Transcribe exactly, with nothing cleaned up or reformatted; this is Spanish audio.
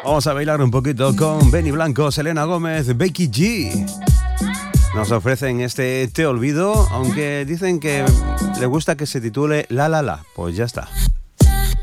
Vamos a bailar un poquito con Benny Blanco, Selena Gómez, Becky G. Nos ofrecen este Te Olvido, aunque dicen que le gusta que se titule La La La. Pues ya está.